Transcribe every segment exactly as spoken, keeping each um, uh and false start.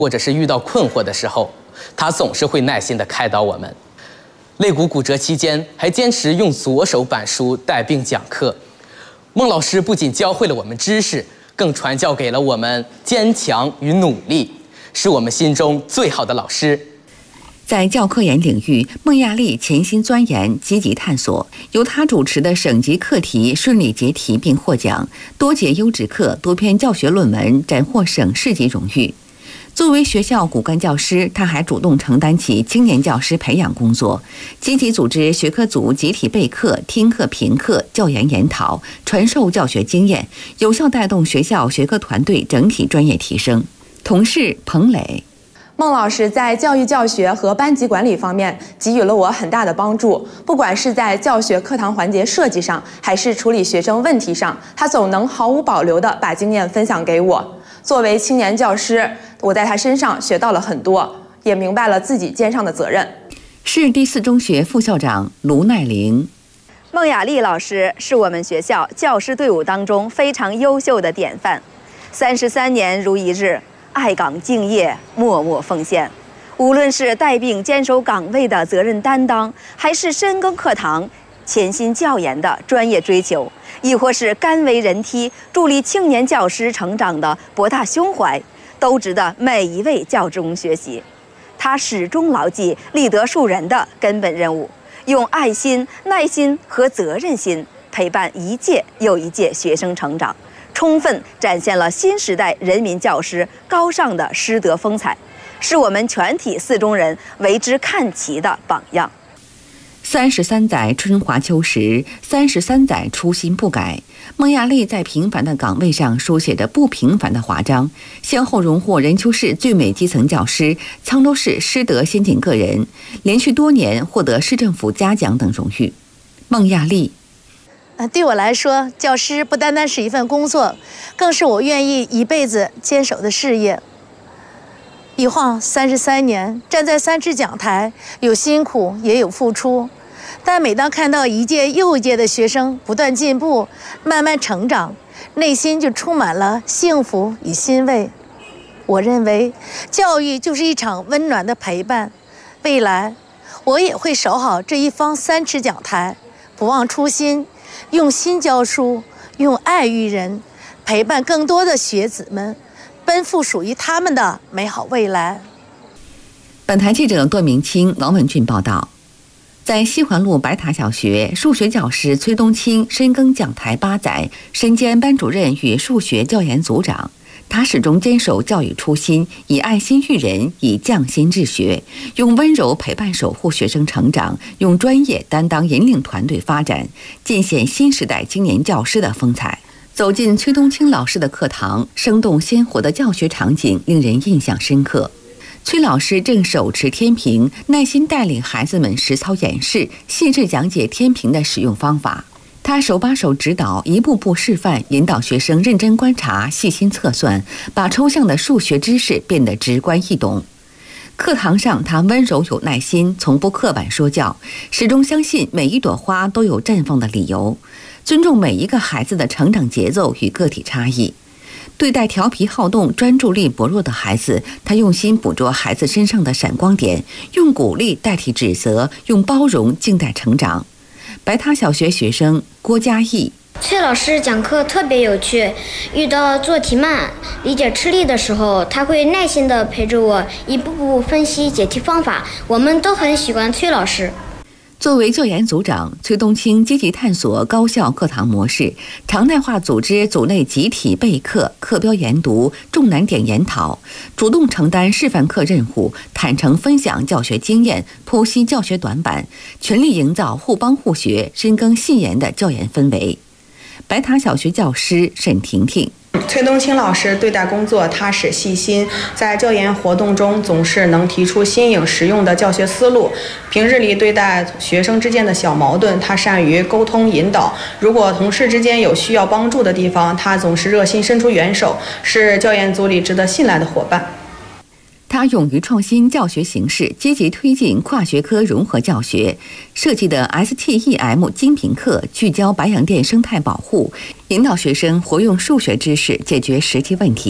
或者是遇到困惑的时候，他总是会耐心地开导我们。肋骨骨折期间，还坚持用左手板书带病讲课。孟老师不仅教会了我们知识，更传教给了我们坚强与努力，是我们心中最好的老师。 在教科研领域，孟亚丽潜心钻研，积极探索，由她主持的省级课题顺利结题并获奖，多节优质课、多篇教学论文斩获省市级荣誉。作为学校骨干教师，他还主动承担起青年教师培养工作，积极组织学科组集体备课、听课评课、教研研讨，传授教学经验，有效带动学校学科团队整体专业提升。同事彭磊。 孟老师在教育教学和班级管理方面给予了我很大的帮助，不管是在教学课堂环节设计上，还是处理学生问题上，他总能毫无保留地把经验分享给我。作为青年教师，我在他身上学到了很多，也明白了自己肩上的责任。 市第四中学副校长卢奈玲。 孟亚丽老师是我们学校教师队伍当中非常优秀的典范，三十三年如一日，爱岗敬业，默默奉献。无论是带病坚守岗位的责任担当，还是深耕课堂、潜心教研的专业追求，亦或是甘为人梯、助力青年教师成长的博大胸怀，都值得每一位教职工学习。他始终牢记立德树人的根本任务，用爱心、耐心和责任心陪伴一届又一届学生成长，充分展现了新时代人民教师高尚的师德风采，是我们全体四中人为之看齐的榜样。 三十三载春华秋实，三十三载初心不改。孟亚丽在平凡的岗位上书写着不平凡的华章，先后荣获任丘市最美基层教师、沧州市师德先进个人，连续多年获得市政府嘉奖等荣誉。孟亚丽。 对我来说，教师不单单是一份工作，更是我愿意一辈子坚守的事业。一晃三十三年，站在三尺讲台，有辛苦也有付出，但每当看到一届又一届的学生不断进步、慢慢成长，内心就充满了幸福与欣慰。我认为，教育就是一场温暖的陪伴。未来，我也会守好这一方三尺讲台，不忘初心，用心教书，用爱育人，陪伴更多的学子们奔赴属于他们的美好未来。 本台记者段明清、王文俊报道。在西环路白塔小学，数学教师崔冬青深耕讲台八载，身兼班主任与数学教研组长。他始终坚守教育初心，以爱心育人，以匠心治学，用温柔陪伴守护学生成长，用专业担当引领团队发展，尽显新时代青年教师的风采。走进崔冬青老师的课堂，生动鲜活的教学场景令人印象深刻。崔老师正手持天平，耐心带领孩子们实操演示，细致讲解天平的使用方法。他手把手指导，一步步示范，引导学生认真观察、细心测算，把抽象的数学知识变得直观易懂。课堂上，他温柔有耐心，从不刻板说教，始终相信每一朵花都有绽放的理由，尊重每一个孩子的成长节奏与个体差异。对待调皮好动、专注力薄弱的孩子，他用心捕捉孩子身上的闪光点，用鼓励代替指责，用包容静待成长。白塔小学学生郭嘉义。 崔老师讲课特别有趣，遇到做题慢、理解吃力的时候，他会耐心地陪着我一步步分析解题方法，我们都很喜欢崔老师。 作为教研组长，崔冬青积极探索高效课堂模式，常态化组织组内集体备课、课标研读、重难点研讨，主动承担示范课任务，坦诚分享教学经验，剖析教学短板，全力营造互帮互学、深耕细研的教研氛围。白塔小学教师沈婷婷。 崔冬青老师对待工作踏实细心，在教研活动中总是能提出新颖实用的教学思路。平日里对待学生之间的小矛盾，他善于沟通引导。如果同事之间有需要帮助的地方，他总是热心伸出援手，是教研组里值得信赖的伙伴。 他勇于创新教学形式，积极推进跨学科融合教学，设计的 S T E M 精品课聚焦白洋淀生态保护，引导学生活用数学知识解决实际问题。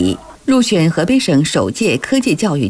入选河北省首届科技教育